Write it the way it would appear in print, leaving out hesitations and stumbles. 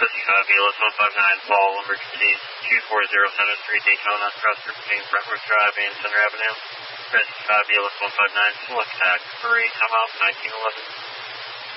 55 BLS 159, fall emergency 240 Street, Daytona, cross between Brentwood Drive and Center Avenue. 55 BLS 159, select tag 3, come out 1911.